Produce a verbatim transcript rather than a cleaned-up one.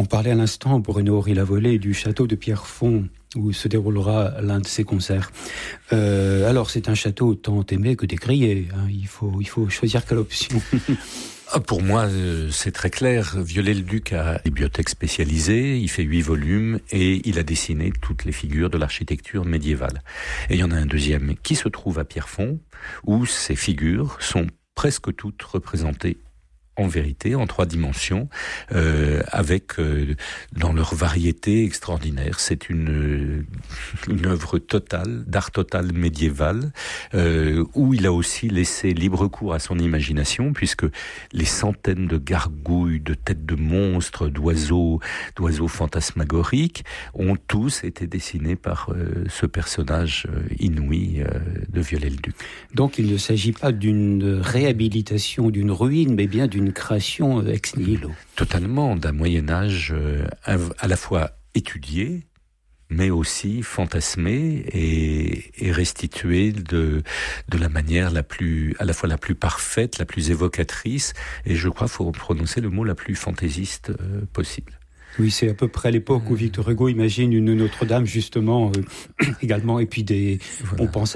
On parlait à l'instant, Bruno Rilavolée, du château de Pierrefonds, où se déroulera l'un de ses concerts. Euh, alors, c'est un château autant aimé que décrié. Hein. Il faut, il faut choisir quelle option. Pour moi, c'est très clair. Viollet-le-Duc a une bibliothèque spécialisée, il fait huit volumes et il a dessiné toutes les figures de l'architecture médiévale. Et il y en a un deuxième qui se trouve à Pierrefonds, où ces figures sont presque toutes représentées en vérité, en trois dimensions, euh, avec, euh, dans leur variété extraordinaire. C'est une, une œuvre totale, d'art total médiéval, euh, où il a aussi laissé libre cours à son imagination, puisque les centaines de gargouilles, de têtes de monstres, d'oiseaux, d'oiseaux fantasmagoriques, ont tous été dessinés par euh, ce personnage euh, inouï euh, de Viollet-le-Duc. Donc il ne s'agit pas d'une réhabilitation d'une ruine, mais bien d'une une création ex nihilo. Totalement, d'un Moyen-Âge euh, à la fois étudié, mais aussi fantasmé et, et restitué de, de la manière la plus, à la fois la plus parfaite, la plus évocatrice, et je crois qu'il faut prononcer le mot la plus fantaisiste euh, possible. Oui, c'est à peu près l'époque où Victor Hugo imagine une Notre-Dame, justement, euh, également, et puis des, voilà. On pense